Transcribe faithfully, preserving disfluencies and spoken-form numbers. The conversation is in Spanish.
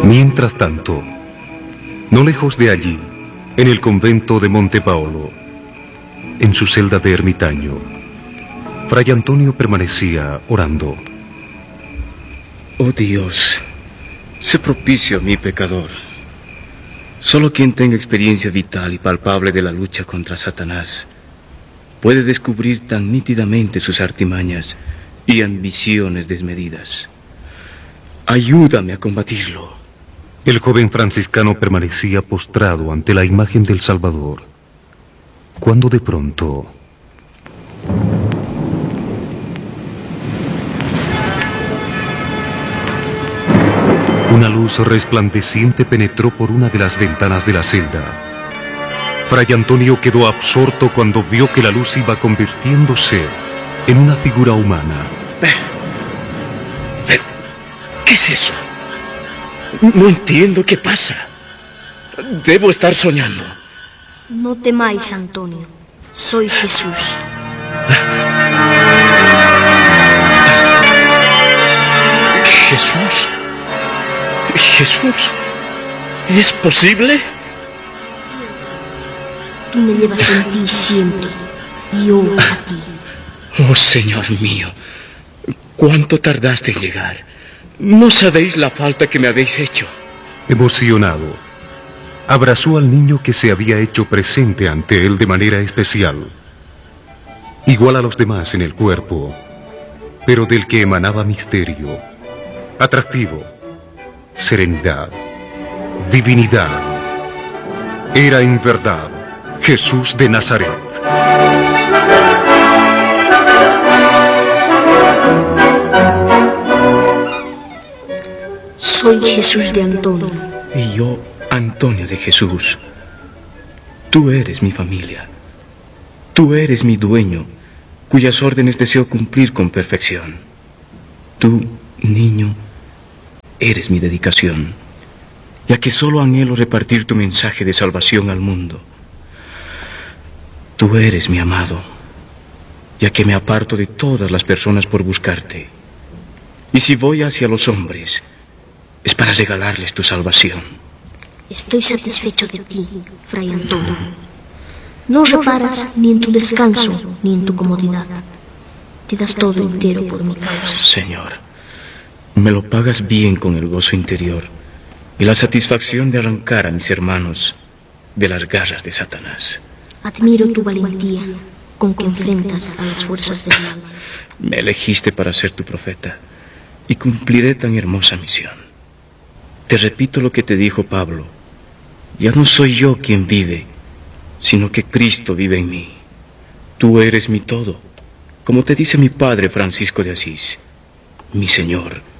Mientras tanto, no lejos de allí, en el convento de Monte Paolo, en su celda de ermitaño, Fray Antonio permanecía orando. Oh Dios, sé propicio a mi pecador. Solo quien tenga experiencia vital y palpable de la lucha contra Satanás puede descubrir tan nítidamente sus artimañas y ambiciones desmedidas. Ayúdame a combatirlo. El joven franciscano permanecía postrado ante la imagen del Salvador, cuando de pronto una luz resplandeciente penetró por una de las ventanas de la celda. Fray Antonio quedó absorto cuando vio que la luz iba convirtiéndose en una figura humana. ¿Pero qué es eso? No entiendo qué pasa. Debo estar soñando. No temáis, Antonio. Soy Jesús. ¿Jesús? ¿Jesús? ¿Es posible? Tú me llevas en ti siempre, y yo a ti. Oh, Señor mío, ¿cuánto tardaste en llegar? No sabéis la falta que me habéis hecho. Emocionado, abrazó al niño que se había hecho presente ante él de manera especial, igual a los demás en el cuerpo, pero del que emanaba misterio, atractivo, serenidad, divinidad. Era en verdad Jesús de Nazaret. Soy Jesús de Antonio. Y yo, Antonio de Jesús. Tú eres mi familia. Tú eres mi dueño, cuyas órdenes deseo cumplir con perfección. Tú, niño, eres mi dedicación, ya que solo anhelo repartir tu mensaje de salvación al mundo. Tú eres mi amado, ya que me aparto de todas las personas por buscarte. Y si voy hacia los hombres, es para regalarles tu salvación. Estoy satisfecho de ti, Fray Antonio. No reparas ni en tu descanso ni en tu comodidad. Te das todo entero por mi causa. Señor, me lo pagas bien con el gozo interior y la satisfacción de arrancar a mis hermanos de las garras de Satanás. Admiro tu valentía con que enfrentas a las fuerzas del mal. Me elegiste para ser tu profeta y cumpliré tan hermosa misión. Te repito lo que te dijo Pablo. Ya no soy yo quien vive, sino que Cristo vive en mí. Tú eres mi todo, como te dice mi padre Francisco de Asís, mi Señor